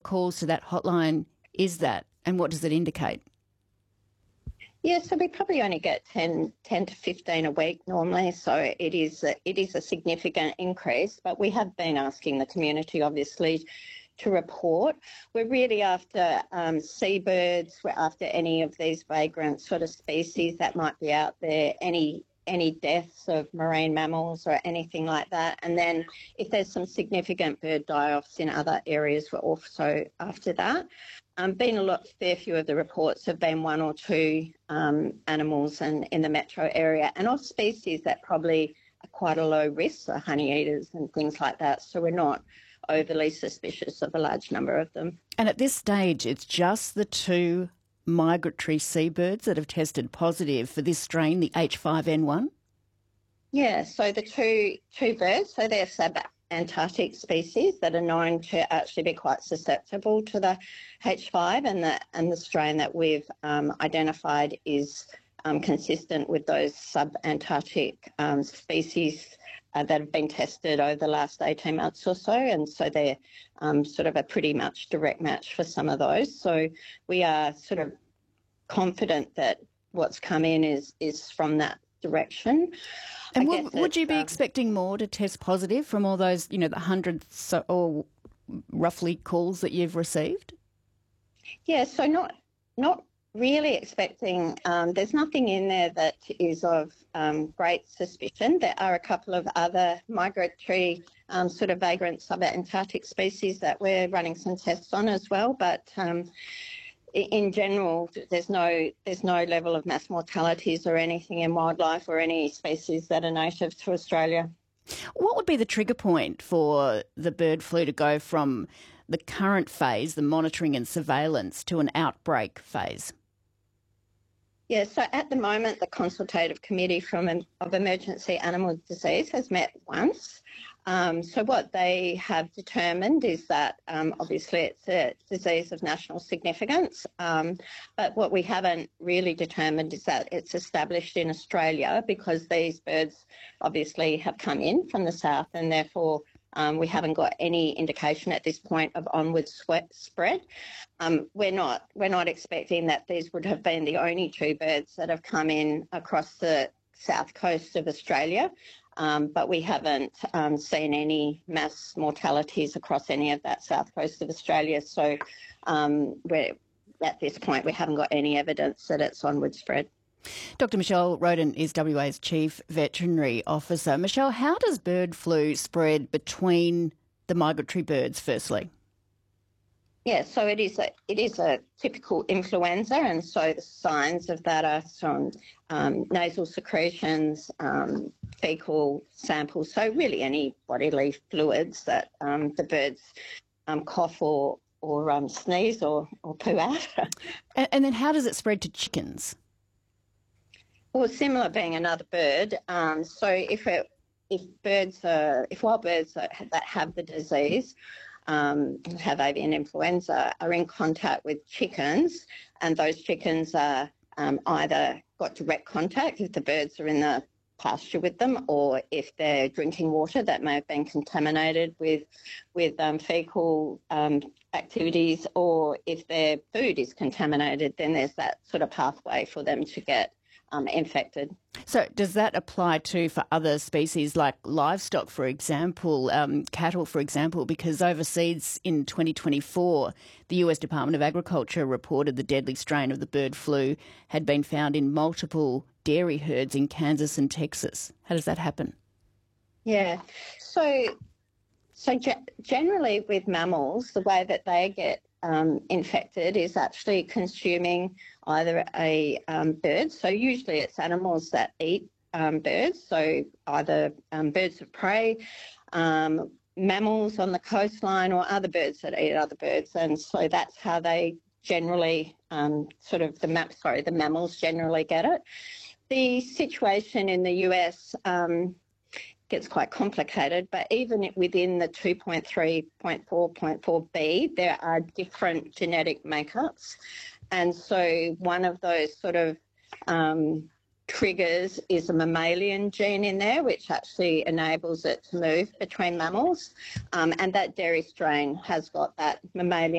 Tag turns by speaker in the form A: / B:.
A: calls to that hotline is that, and what does it indicate?
B: Yeah, so we probably only get 10 to 15 a week normally, so it is a significant increase, but we have been asking the community, obviously, to report. We're really after seabirds, we're after any of these vagrant sort of species that might be out there, any deaths of marine mammals or anything like that. And then if there's some significant bird die-offs in other areas, we're also after that. Fair few of the reports have been one or two animals in the metro area, and of species that probably are quite a low risk, so honey eaters and things like that. So we're not overly suspicious of a large number of them.
A: And at this stage, it's just the two migratory seabirds that have tested positive for this strain, the H5N1?
B: Yeah, so the two birds, so they're subantarctic species that are known to actually be quite susceptible to the H5, and the strain that we've identified is consistent with those subantarctic species that have been tested over the last 18 months or so, and so they're sort of a pretty much direct match for some of those. So we are sort of confident that what's come in is from that direction.
A: And would you be expecting more to test positive from all those, the hundreds or roughly calls that you've received?
B: Yeah, so not really expecting. There's nothing in there that is of great suspicion. There are a couple of other migratory sort of vagrant subantarctic species that we're running some tests on as well, but in general, there's no level of mass mortalities or anything in wildlife or any species that are native to Australia.
A: What would be the trigger point for the bird flu to go from the current phase, the monitoring and surveillance, to an outbreak phase?
B: Yeah, so at the moment, the Consultative Committee of Emergency Animal Disease has met once. So what they have determined is that obviously it's a disease of national significance, but what we haven't really determined is that it's established in Australia, because these birds obviously have come in from the south, and therefore we haven't got any indication at this point of onward spread. We're not expecting that these would have been the only two birds that have come in across the south coast of Australia. But we haven't seen any mass mortalities across any of that south coast of Australia. So at this point, we haven't got any evidence that it's onward spread.
A: Dr Michelle Roden is WA's Chief Veterinary Officer. Michelle, how does bird flu spread between the migratory birds, firstly?
B: Yeah, so it is a typical influenza, and so the signs of that are some nasal secretions, fecal samples, so really any bodily fluids that the birds cough or sneeze or poo out.
A: And then how does it spread to chickens?
B: Well, similar being another bird. So if wild birds that have the disease, have avian influenza, are in contact with chickens, and those chickens are either got direct contact if the birds are in the pasture with them, or if they're drinking water that may have been contaminated with fecal activities, or if their food is contaminated, then there's that sort of pathway for them to get infected.
A: So does that apply for other species like livestock, for example, cattle, for example? Because overseas in 2024, the US Department of Agriculture reported the deadly strain of the bird flu had been found in multiple dairy herds in Kansas and Texas. How does that happen?
B: Yeah, so generally with mammals, the way that they get infected is actually consuming either a bird. So usually it's animals that eat birds, so either birds of prey, mammals on the coastline, or other birds that eat other birds. And so that's how they generally the mammals generally get it. The situation in the US gets quite complicated, but even within the 2.3.4.4b, there are different genetic makeups. And so one of those sort of triggers is a mammalian gene in there, which actually enables it to move between mammals. And that dairy strain has got that mammalian